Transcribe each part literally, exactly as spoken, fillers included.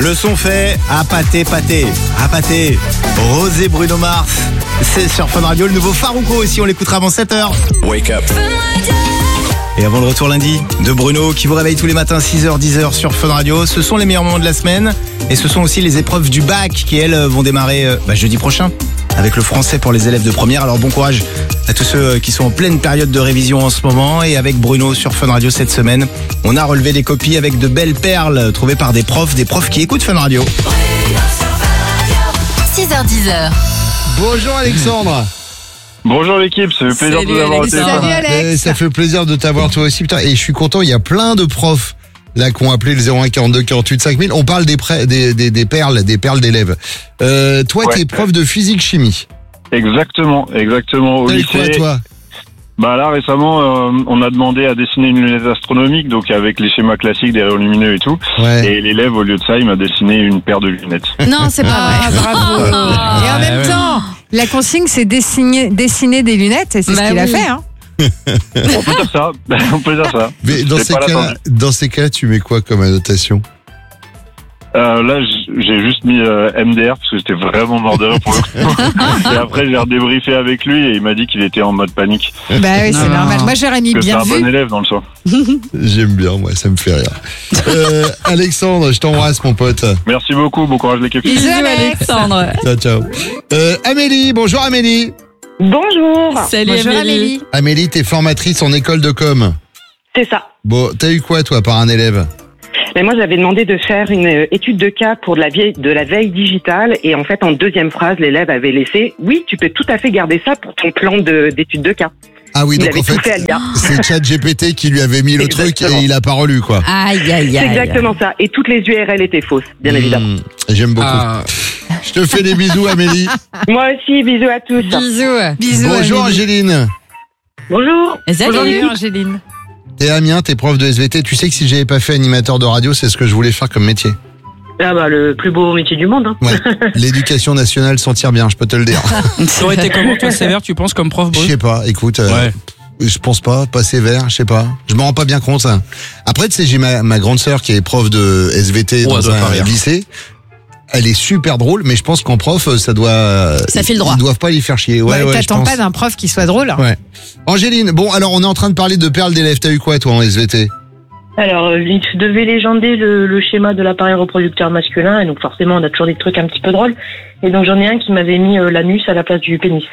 Le son fait à pâté, pâté, à pâté. Rosé Bruno Mars, c'est sur Fun Radio. Le nouveau Farouko aussi, on l'écoutera avant sept heures. Wake up. Et avant le retour lundi de Bruno qui vous réveille tous les matins six heures dix heures sur Fun Radio. Ce sont les meilleurs moments de la semaine et ce sont aussi les épreuves du bac qui elles vont démarrer euh, bah, jeudi prochain avec le français pour les élèves de première. Alors bon courage à tous ceux qui sont en pleine période de révision en ce moment. Et avec Bruno sur Fun Radio cette semaine, on a relevé des copies avec de belles perles trouvées par des profs, des profs qui écoutent Fun Radio. six heures dix heures. Bonjour Alexandre. Bonjour l'équipe, ça fait plaisir Salut de vous avoir au téléphone. Salut Alex. Eh, ça fait plaisir de t'avoir toi aussi. Putain, et je suis content, il y a plein de profs là qui ont appelé le zéro un quarante-deux quarante-huit cinq mille. On parle des, pré- des, des, des perles, des perles d'élèves. Euh, toi, Ouais. t'es prof de physique-chimie. Exactement, exactement. Au T'as eu lycée, quoi toi? bah là récemment, euh, on a demandé à dessiner une lunette astronomique, donc avec les schémas classiques des rayons lumineux et tout. Ouais. Et l'élève, au lieu de ça, il m'a dessiné une paire de lunettes. Non, c'est pas vrai. Bravo. Et en même temps, la consigne, c'est dessiner, dessiner des lunettes, et c'est Bah ce qu'il a oui. fait. Hein. On peut dire ça, on peut dire ça. Mais dans C'est ces, pas cas, l'attendu. dans ces cas, tu mets quoi comme annotation? Euh, là, j- j'ai juste mis euh, M D R parce que j'étais vraiment mort de rire pour le coup. Et après, j'ai redébriefé avec lui et il m'a dit qu'il était en mode panique. Bah oui, c'est Non. normal. Moi, j'aurais mis Que c'est bien un bon vu. élève dans le soir. J'aime bien, moi, ça me fait rire. Euh, Alexandre, je t'embrasse, mon pote. Merci beaucoup, bon courage l'équipe. Bisous, Alex. Alexandre. Ciao, ciao. Euh, Amélie, bonjour Amélie. Bonjour, Salut Bonjour Amélie. Amélie, t'es formatrice en école de com. c'est ça. Bon, t'as eu quoi, toi, par un élève? Mais moi, j'avais demandé de faire une euh, étude de cas pour de la, vieille, de la veille digitale. Et en fait, en deuxième phrase, l'élève avait laissé « Oui, tu peux tout à fait garder ça pour ton plan de- d'étude de cas. Ah » oui, Il donc avait en tout fait à fait, l'I A. c'est ChatGPT qui lui avait mis le truc Exactement. et il a pas relu, quoi. Aïe, aïe, C'est aïe. exactement ça. Et toutes les U R L étaient fausses, bien évidemment. Mmh, j'aime beaucoup. Je te fais des bisous, Amélie. Moi aussi, bisous à tous. Bisous. Bisous. Bonjour, Amélie. Angéline. Bonjour. Salut. Salut Angéline. T'es Amiens, t'es prof de S V T. Tu sais que si j'avais pas fait animateur de radio, c'est ce que je voulais faire comme métier. Ah bah, le plus beau métier du monde. Hein. Ouais. L'éducation nationale s'en tire bien, je peux te le dire. Ça aurait été comment, toi, sévère, tu penses, comme prof, Je Bruce? sais pas, écoute. euh, Ouais. Je pense pas, pas sévère, je sais pas. Je me rends pas bien compte. Ça. Après, tu sais, j'ai ma, ma grande sœur qui est prof de S V T Oh, elle dans doit pas un rire. lycée. Elle est super drôle, mais je pense qu'en prof, ça doit. Ça file droit. Ils doivent pas l'y faire chier. Ouais, Ouais, ouais, je T'attends pense. pas d'un prof qui soit drôle. Ouais. Angéline, bon, alors on est en train de parler de perles d'élèves. T'as eu quoi, toi, en S V T? Alors, euh, il devait légender le, le schéma de l'appareil reproducteur masculin, et donc forcément, on a toujours des trucs un petit peu drôles. Et donc, j'en ai un qui m'avait mis euh, l'anus à la place du pénis.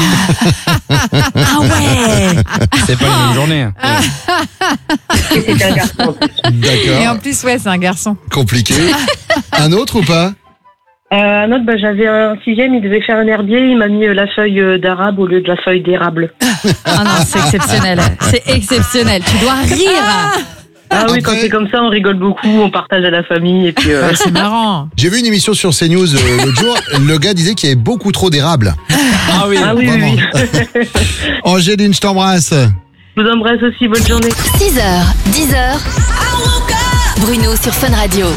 Ah ouais. C'est pas une même journée. Et c'était un garçon en plus. Et en D'accord. plus, ouais, c'est un garçon. Compliqué. Un autre ou pas? Euh, un autre, bah, j'avais un sixième, il devait faire un herbier, il m'a mis euh, la feuille euh, d'arabe au lieu de la feuille d'érable. Ah non, c'est exceptionnel. C'est exceptionnel. Tu dois rire. Ah oui, Après- quand c'est comme ça, on rigole beaucoup, on partage à la famille, et puis... euh, Ouais, c'est marrant. J'ai vu une émission sur CNews euh, l'autre jour. Le gars disait qu'il y avait beaucoup trop d'érable. Ah oui. Ah oui, oui, Vraiment. oui. Angéline, je t'embrasse. Je vous embrasse aussi, bonne journée. six heures, dix heures. Bruno sur Fun Radio.